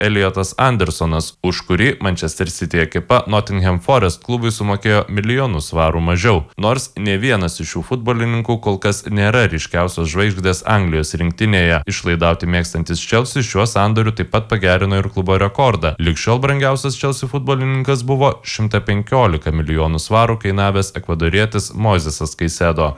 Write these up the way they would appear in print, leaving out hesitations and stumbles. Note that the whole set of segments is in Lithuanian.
Eliotas Andersonas, už kurį Manchester City ekipa Nottingham Forest klubui sumokėjo milijonus svarų mažiau, nors ne vienas iš šių futbolininkų kol kas nėra ryškiausios žvaigždės Anglijos rinktinėje. Išlaidauti mėgstantis Chelsea šiuo sandoriu taip pat pagerino ir klubo rekordą. Lig šiol brangiausias Chelsea futbolininkas buvo 115 milijonų svarų kainavęs ekvadorietis Moisesas Caicedo.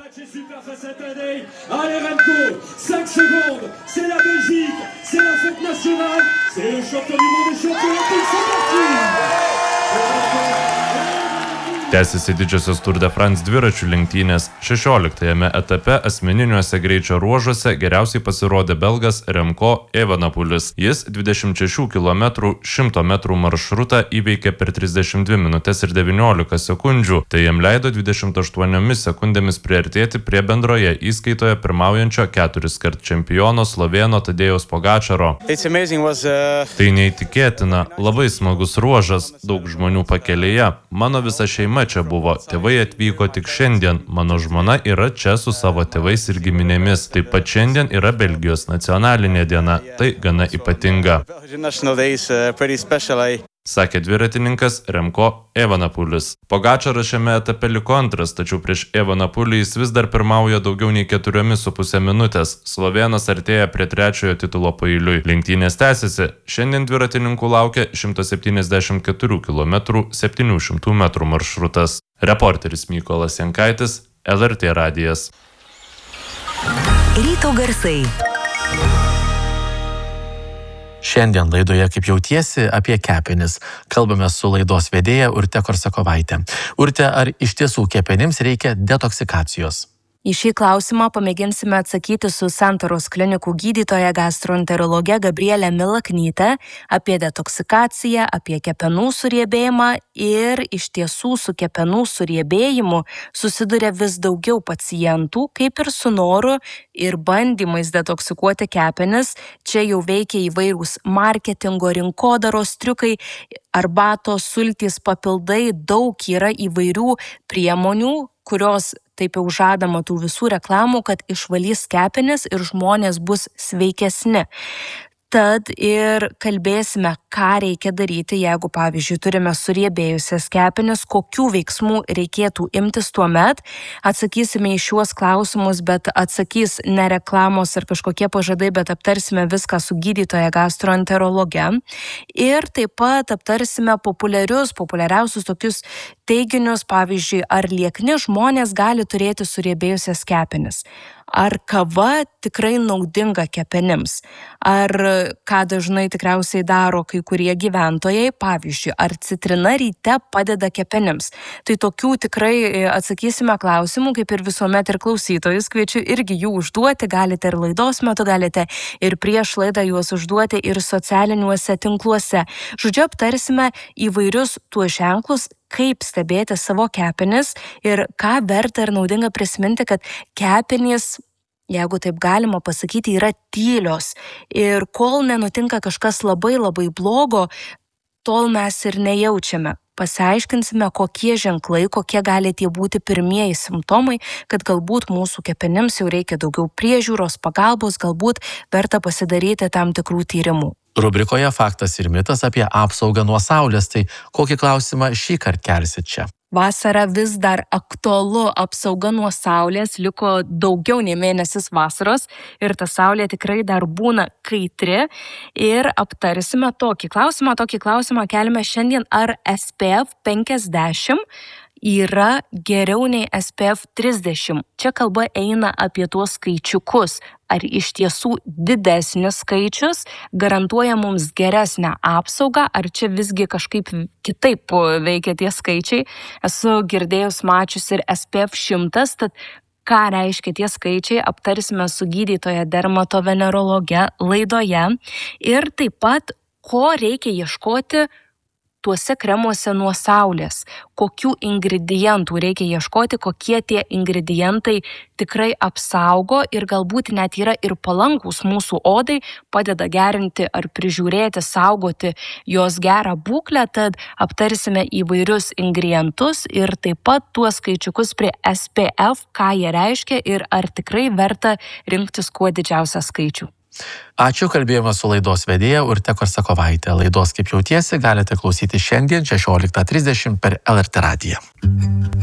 Tęsiasi didžiosios Tour de France dviračių lenktynės. 16-ame etape asmeniniuose greičio ruožuose geriausiai pasirodė belgas Remco Evenepoelis. Jis 26 km 100 metrų maršrutą įveikė per 32 minutės ir 19 sekundžių. Tai jam leido 28 sekundėmis priartėti prie bendroje įskaitoje pirmaujančio 4-kart čempiono slovėno Tadėjaus Pogačaro. Tai neįtikėtina, labai smagus ruožas, daug žmonių pakelėje. Mano visa šeima čia buvo. Tėvai atvyko tik šiandien. Mano žmona yra čia su savo tėvais ir giminėmis. Taip pat šiandien yra Belgijos nacionalinė diena. Tai gana ypatinga. Sakė dviratininkas Remco Evenepoelis. Pogačaras šiame etape liko antras, tačiau prieš Evenepoelį jis vis dar pirmauja daugiau nei 4,5 minutės. Slovėnas artėja prie trečiojo titulo paeiliui. Lenktynės tęsiasi. Šiandien dviratininkų laukia 174 km 700 metrų maršrutas. Reporteris Mykolas Jankaitis, LRT radijas. Ryto garsai. Šiandien laidoje Kaip jautiesi apie kepenis. Kalbame su laidos vedėja Urte Korsakovaite. Urte, ar iš tiesų kepenims reikia detoksikacijos? Į šį klausimą pamėginsime atsakyti su Santaros klinikų gydytoja gastroenterologe Gabrielė Milaknyte apie detoksikaciją, apie kepenų suriebėjimą ir iš tiesų su kepenų suriebėjimu susiduria vis daugiau pacientų, kaip ir su noru ir bandymais detoksikuoti kepenis. Čia jau veikia įvairūs marketingo, rinkodaros triukai, arbatos, sultys, papildai, daug yra įvairių priemonių, kurios taip jau žadama tų visų reklamų, kad išvalys kepenis ir žmonės bus sveikesni. Tad ir kalbėsime, ką reikia daryti, jeigu, pavyzdžiui, turime suriebėjusias kepenis, kokių veiksmų reikėtų imtis tuomet. Atsakysime į šiuos klausimus, bet atsakys ne reklamos ar kažkokie pažadai, bet aptarsime viską su gydytoja gastroenterologe. Ir taip pat aptarsime populiariausius tokius teiginius, pavyzdžiui, ar liekni žmonės gali turėti suriebėjusias kepenis. Ar kava tikrai naudinga kepenims? Ar ką dažnai tikriausiai daro kai kurie gyventojai, pavyzdžiui, ar citrina ryte padeda kepenims? Tai tokių tikrai atsakysime klausimų, kaip ir visuomet ir klausytojus. Kviečiu irgi jų užduoti, galite ir laidos metu, galite ir prieš laidą juos užduoti ir socialiniuose tinkluose. Žodžiu, aptarsime įvairius tuos ženklus, kaip stebėti savo kepenis ir ką verta ir naudinga prisiminti, kad kepenys, jeigu taip galima pasakyti, yra tylios. Ir kol nenutinka kažkas labai labai blogo, tol mes ir nejaučiame. Pasiaiškinsime, kokie ženklai, kokie gali tie būti pirmieji simptomai, kad galbūt mūsų kepenims jau reikia daugiau priežiūros, pagalbos, galbūt verta pasidaryti tam tikrų tyrimų. Rubrikoje Faktas ir mitas apie apsaugą nuo saulės. Tai kokį klausimą šį kartą kelsit čia? Vasara vis dar aktualu, apsauga nuo saulės, liko daugiau nei mėnesis vasaros ir ta saulė tikrai dar būna kaitri ir aptarsime tokį klausimą keliame šiandien, ar SPF 50 yra geriau nei SPF 30. Čia kalba eina apie tuos skaičiukus. Ar iš tiesų didesnis skaičius garantuoja mums geresnę apsaugą, ar čia visgi kažkaip kitaip veikia tie skaičiai. Esu girdėjus, mačius ir SPF 100, tad ką reiškia tie skaičiai, aptarsime su gydytoja dermatovenerologe laidoje. Ir taip pat, ko reikia ieškoti tuose kremuose nuo saulės, kokių ingredientų reikia ieškoti, kokie tie ingredientai tikrai apsaugo ir galbūt net yra ir palankūs mūsų odai, padeda gerinti ar prižiūrėti, saugoti jos gerą būklę, tad aptarsime įvairius ingredientus ir taip pat tuos skaičiukus prie SPF, ką jie reiškia ir ar tikrai verta rinktis kuo didžiausią skaičių. Ačiū, kalbėjome su laidos vedėja Urte Korsakovaitė. Laidos Kaip jautiesi galite klausyti šiandien 16:30 per LRT radiją.